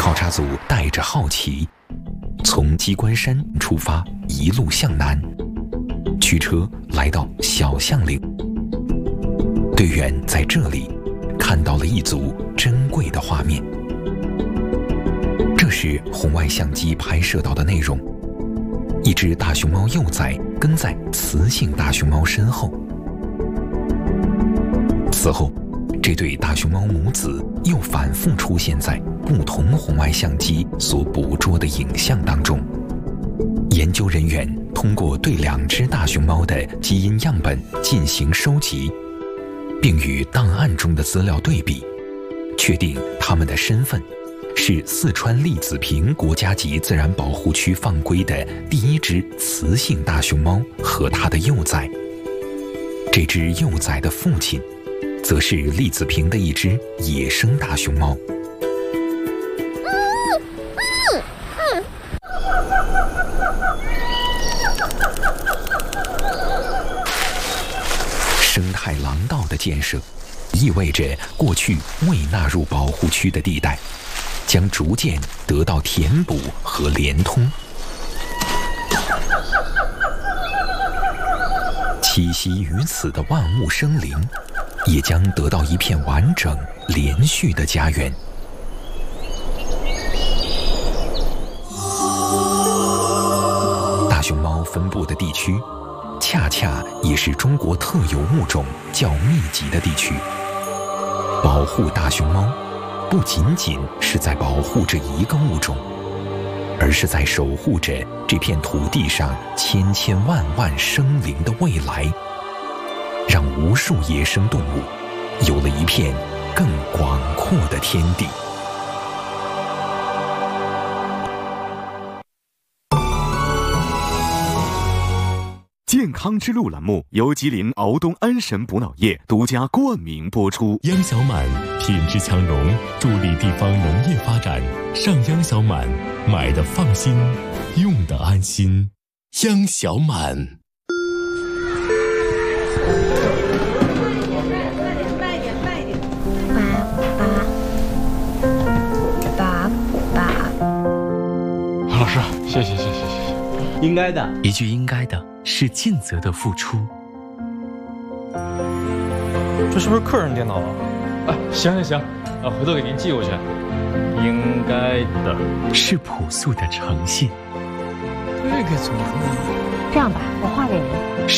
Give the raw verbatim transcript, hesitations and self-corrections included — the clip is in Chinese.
考察组带着好奇，从鸡冠山出发，一路向南，驱车来到小象岭。队员在这里看到了一组珍贵的画面，这是红外相机拍摄到的内容。一只大熊猫幼崽跟在雌性大熊猫身后，此后这对大熊猫母子又反复出现在不同红外相机所捕捉的影像当中。研究人员通过对两只大熊猫的基因样本进行收集，并与档案中的资料对比，确定它们的身份是四川栗子坪国家级自然保护区放归的第一只雌性大熊猫和它的幼崽。这只幼崽的父亲则是栗子坪的一只野生大熊猫。生态廊道的建设，意味着过去未纳入保护区的地带将逐渐得到填补和连通。栖息于此的万物生灵也将得到一片完整连续的家园。大熊猫分布的地区恰恰也是中国特有物种较密集的地区。保护大熊猫不仅仅是在保护着一个物种，而是在守护着这片土地上千千万万生灵的未来，让无数野生动物有了一片更广阔的天地。 健康之路栏目由吉林敖东安神补脑液独家冠名播出。 央小满品质强农，助力地方农业发展。上央小满，买的放心，用的安心。央小满。 慢点，慢点，爸爸爸爸。 老师，谢谢谢谢谢谢。 应该的， 一句应该的是尽责的付出。 这是不是客人电脑啊？啊，行行行，啊，回头给您寄过去。应该的是朴素的诚信。 这个怎么？ 这样吧，我画给您。